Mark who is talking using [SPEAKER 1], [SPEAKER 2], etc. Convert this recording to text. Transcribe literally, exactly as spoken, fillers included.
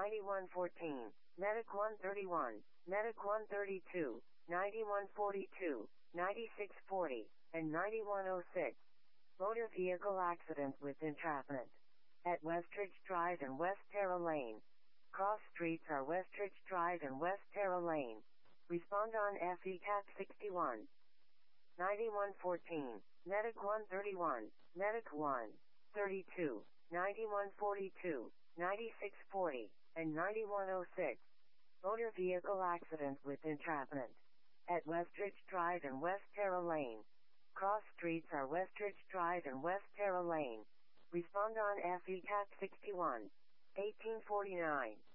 [SPEAKER 1] ninety-one fourteen, Medic one thirty-one, Medic one thirty-two, ninety-one forty-two, ninety-six forty, and ninety-one oh six. Motor vehicle accident with entrapment. At Westridge Drive and West Terra Lane. Cross streets are Westridge Drive and West Terra Lane. Respond on F E C A T sixty-one. ninety-one fourteen, Medic one thirty-one, Medic one thirty-two, ninety-one forty-two, ninety-six forty, and ninety-one oh six. Motor vehicle accident with entrapment. At Westridge Drive and West Terra Lane. Cross streets are Westridge Drive and West Terra Lane. Respond on F E C A T sixty-one. eighteen forty-nine.